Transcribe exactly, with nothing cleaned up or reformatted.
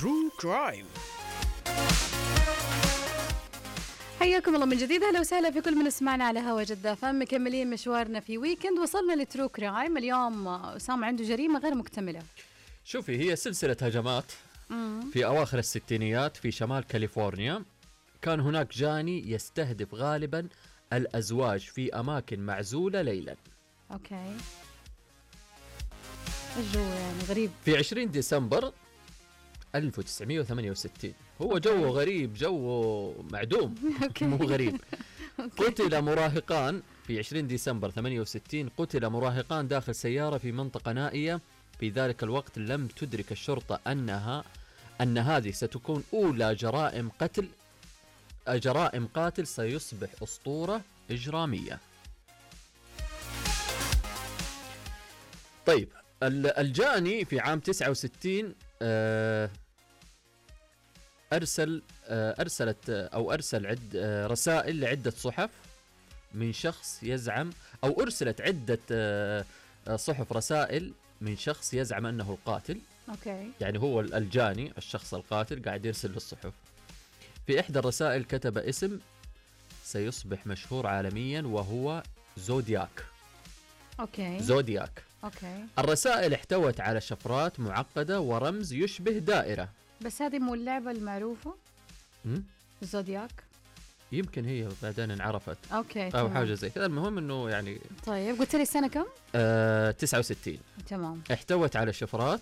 True Crime. حياكم الله من جديد، اهلا وسهلا في كل من اسمعنا على هوا جدة فم. مكملين مشوارنا في ويكند، وصلنا لترو كرايم. اليوم أسامة عنده جريمة غير مكتملة. شوفي، هي سلسلة هجمات في أواخر الستينيات في شمال كاليفورنيا. كان هناك جاني يستهدف غالبا الأزواج في أماكن معزولة ليلا. اوكي، الجو يعني غريب. في عشرين ديسمبر ألف وتسعمية وثمانية وستين، هو جو غريب، جو معدوم مو غريب. قتل مراهقان في عشرين ديسمبر ثمانية وستين، قتل مراهقان داخل سيارة في منطقة نائية. في ذلك الوقت لم تدرك الشرطة أنها أن هذه ستكون أولى جرائم قتل جرائم قاتل سيصبح أسطورة إجرامية. طيب، الجاني في عام تسعة وستين آه أرسل آه أرسلت أو أرسل عد آه رسائل لعدة صحف من شخص يزعم أو أرسلت عدة آه صحف رسائل من شخص يزعم أنه القاتل. أوكي. يعني هو الجاني الشخص القاتل قاعد يرسل للصحف. في إحدى الرسائل كتب اسم سيصبح مشهور عالميا وهو زودياك. أوكي. زودياك. أوكي. الرسائل احتوت على شفرات معقدة ورمز يشبه دائرة. بس هذه مو اللعبة المعروفة م? زودياك؟ يمكن هي بعدين انعرفت أوكي أو تمام. حاجة زي كذا. المهم أنه يعني طيب، قلت لي السنة كم؟ آه تسعة وستين. تمام. احتوت على شفرات